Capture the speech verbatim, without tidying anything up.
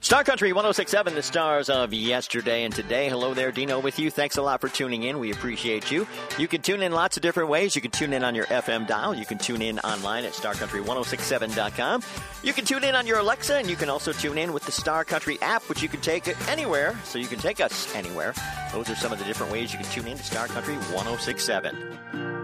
Star Country one oh six point seven, the stars of yesterday and today. Hello there, Dino with you. Thanks a lot for tuning in. We appreciate you. You can tune in lots of different ways. You can tune in on your F M dial. You can tune in online at star country ten sixty-seven dot com. You can tune in on your Alexa, and you can also tune in with the Star Country app, which you can take anywhere, so you can take us anywhere. Those are some of the different ways you can tune in to Star Country one oh six point seven.